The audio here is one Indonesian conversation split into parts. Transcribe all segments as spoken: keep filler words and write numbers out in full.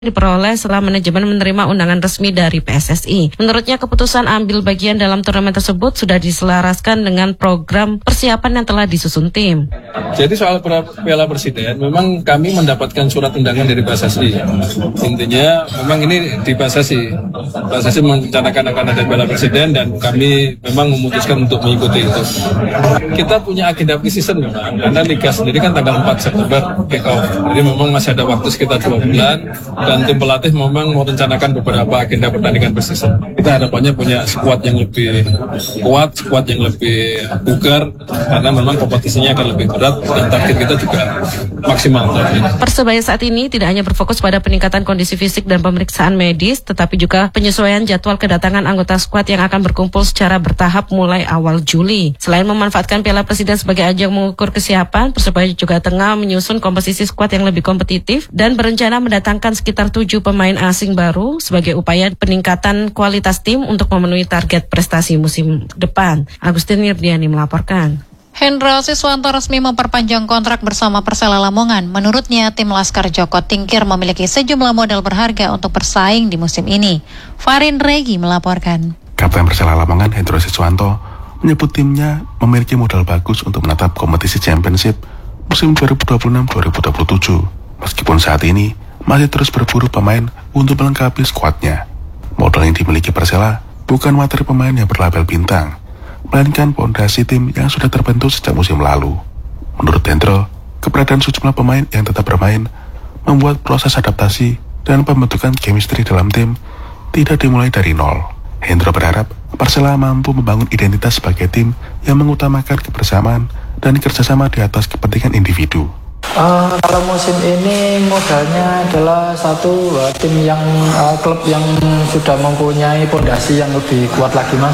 diperoleh setelah manajemen menerima undangan resmi dari P S S I. Menurutnya keputusan ambil bagian dalam turnamen tersebut sudah diselaraskan dengan program persiapan yang telah disusun tim. Jadi soal Piala Presiden, memang kami mendapatkan surat undangan dari P S S I. Intinya memang ini di P S S I. P S S I merencanakan akan ada Piala Presiden dan kami memang memutuskan untuk mengikuti itu. Kita punya agenda pre-season memang, karena Liga sendiri kan tanggal empat September kick off. Jadi memang masih ada waktu sekitar dua bulan. Dan tim pelatih memang mau rencanakan beberapa agenda pertandingan pre-season. Kita harapannya punya skuad yang lebih kuat, skuad yang lebih bugar, karena memang kompetisinya akan lebih berat dan target kita juga maksimal. Persebaya saat ini tidak hanya berfokus pada peningkatan kondisi fisik dan pemeriksaan medis, tetapi juga penyesuaian jadwal kedatangan anggota skuad yang akan berkumpul secara bertahap mulai awal Juli. Selain memanfaatkan Piala Presiden sebagai ajang mengukur kesiapan, Persebaya juga tengah menyusun komposisi skuad yang lebih kompetitif dan berencana mendatangkan sekitar tujuh pemain asing baru sebagai upaya peningkatan kualitas tim untuk memenuhi target prestasi musim depan. Agustin Nirdiani melaporkan. Hendra Siswanto resmi memperpanjang kontrak bersama Persela Lamongan. Menurutnya, tim Laskar Joko Tingkir memiliki sejumlah modal berharga untuk bersaing di musim ini. Farin Regi melaporkan. Kapten Persela Lamongan Hendra Siswanto menyebut timnya memiliki modal bagus untuk menatap kompetisi Championship musim dua ribu dua puluh enam dua ribu dua puluh tujuh. Meskipun saat ini masih terus berburu pemain untuk melengkapi skuadnya. Modal yang dimiliki Persela bukan materi pemain yang berlabel bintang, melainkan pondasi tim yang sudah terbentuk sejak musim lalu. Menurut Hendro, keberadaan sejumlah pemain yang tetap bermain membuat proses adaptasi dan pembentukan chemistry dalam tim tidak dimulai dari nol. Hendro berharap Persela mampu membangun identitas sebagai tim yang mengutamakan kebersamaan dan kerjasama di atas kepentingan individu. Uh, kalau musim ini modalnya adalah satu uh, tim yang uh, klub yang sudah mempunyai fondasi yang lebih kuat lagi, Mas.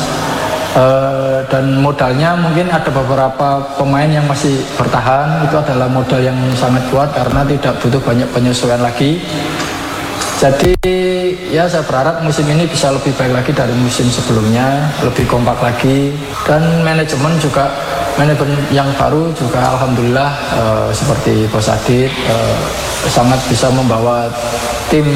Uh, dan modalnya mungkin ada beberapa pemain yang masih bertahan, itu adalah modal yang sangat kuat karena tidak butuh banyak penyesuaian lagi. Jadi ya saya berharap musim ini bisa lebih baik lagi dari musim sebelumnya, lebih kompak lagi, dan manajemen juga manajemen yang baru juga alhamdulillah uh, seperti Bos Adit uh, sangat bisa membawa tim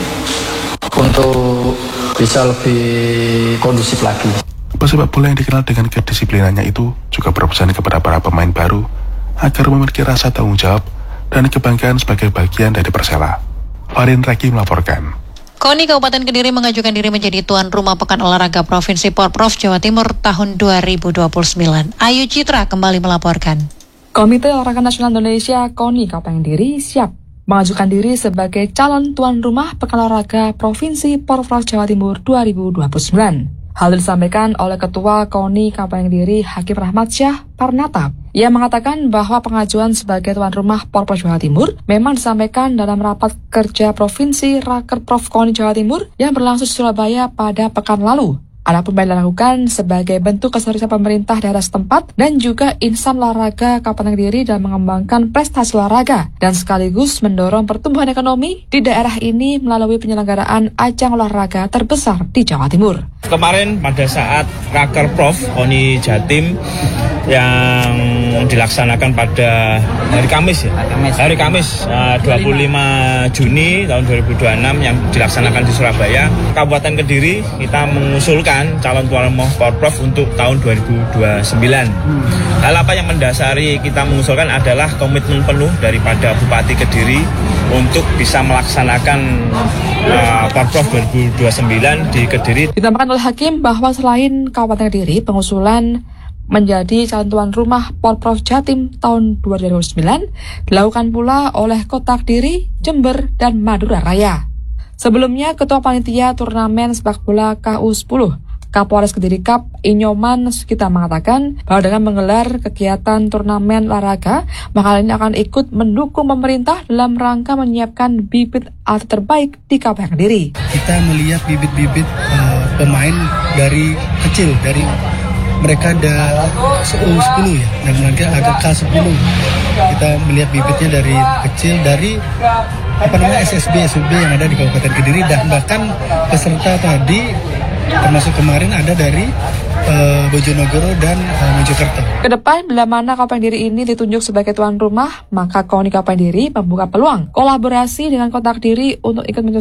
untuk bisa lebih kondusif lagi. Pesepak bola yang dikenal dengan kedisiplinannya itu juga berpesan kepada para pemain baru agar memiliki rasa tanggung jawab dan kebanggaan sebagai bagian dari Persela. Farin Raki melaporkan. KONI Kabupaten Kediri mengajukan diri menjadi tuan rumah Pekan Olahraga Provinsi Porprov Jawa Timur tahun dua ribu dua puluh sembilan. Ayu Citra kembali melaporkan. Komite Olahraga Nasional Indonesia KONI Kabupaten Kediri siap mengajukan diri sebagai calon tuan rumah Pekan Olahraga Provinsi Porprov Jawa Timur dua ribu dua puluh sembilan. Hal itu disampaikan oleh Ketua KONI Kabupaten Kediri Hakim Rahmat Syah Parnata. Ia mengatakan bahwa pengajuan sebagai tuan rumah Porprov Jawa Timur memang disampaikan dalam rapat kerja Provinsi Rakerprov KONI Jawa Timur yang berlangsung di Surabaya pada pekan lalu. Adapun yang dilakukan sebagai bentuk keseriusan pemerintah daerah setempat dan juga insan olahraga Kabupaten Kediri dalam mengembangkan prestasi olahraga dan sekaligus mendorong pertumbuhan ekonomi di daerah ini melalui penyelenggaraan ajang olahraga terbesar di Jawa Timur. Kemarin pada saat Rakerprov KONI Jatim yang dilaksanakan pada hari Kamis ya, hari Kamis uh, dua puluh lima Juni tahun dua ribu dua puluh enam yang dilaksanakan di Surabaya, Kabupaten Kediri kita mengusulkan calon tuan rumah Porprov untuk tahun dua ribu dua puluh sembilan. Hal apa yang mendasari kita mengusulkan adalah komitmen penuh daripada Bupati Kediri untuk bisa melaksanakan uh, Porprov dua ribu dua puluh sembilan di Kediri. Ditambahkan oleh Hakim bahwa selain Kabupaten Kediri, pengusulan menjadi calon tuan rumah Porprov Jatim tahun dua ribu dua puluh sembilan dilakukan pula oleh Kota Kediri, Jember, dan Madura Raya. Sebelumnya, Ketua Panitia Turnamen Sepak Bola K U sepuluh Kapolres Kediri Cup Inyoman Sukita mengatakan bahwa dengan menggelar kegiatan turnamen olahraga, maka ini akan ikut mendukung pemerintah dalam rangka menyiapkan bibit atlet terbaik di Kabupaten Kediri. Kita melihat bibit-bibit uh, pemain dari kecil, dari mereka ada U sepuluh ya, dan mereka ada K sepuluh. Kita melihat bibitnya dari kecil, dari apa namanya S S B S U B yang ada di Kabupaten Kediri, dan bahkan peserta tadi termasuk kemarin ada dari uh, Bojonegoro dan uh, Mojokerto. Kedepan, bila mana Kabupaten Kediri ini ditunjuk sebagai tuan rumah, maka KONI Kabupaten Kediri membuka peluang kolaborasi dengan Kota Kediri untuk ikut